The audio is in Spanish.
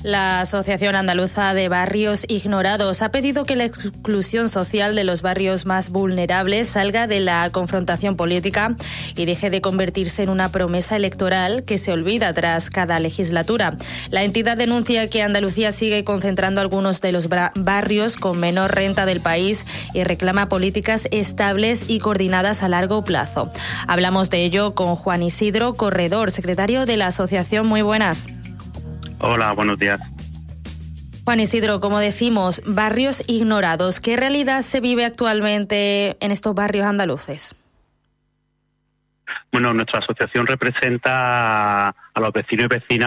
La Asociación Andaluza de Barrios Ignorados ha pedido que la exclusión social de los barrios más vulnerables salga de la confrontación política y deje de convertirse en una promesa electoral que se olvida tras cada legislatura. La entidad denuncia que Andalucía sigue concentrando algunos de los barrios con menor renta del país y reclama políticas estables y coordinadas a largo plazo. Hablamos de ello con Juan Isidro Corredor, secretario de la asociación. Muy buenas. Hola, buenos días. Juan Isidro, como decimos, barrios ignorados. ¿Qué realidad se vive actualmente en estos barrios andaluces? Bueno, nuestra asociación representa a los vecinos y vecinas